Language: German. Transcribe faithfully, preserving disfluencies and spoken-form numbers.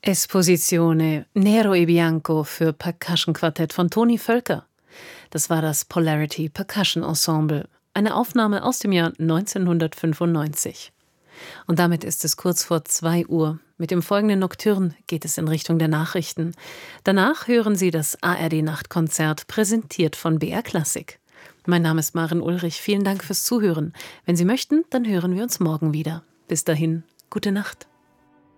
Esposizione Nero e Bianco für Percussion-Quartett von Toni Völker. Das war das Polarity Percussion Ensemble, eine Aufnahme aus dem Jahr neunzehnhundertfünfundneunzig. Und damit ist es kurz vor zwei Uhr. Mit dem folgenden Nocturne geht es in Richtung der Nachrichten. Danach hören Sie das A R D-Nachtkonzert, präsentiert von B R Klassik. Mein Name ist Maren Ulrich, vielen Dank fürs Zuhören. Wenn Sie möchten, dann hören wir uns morgen wieder. Bis dahin, gute Nacht.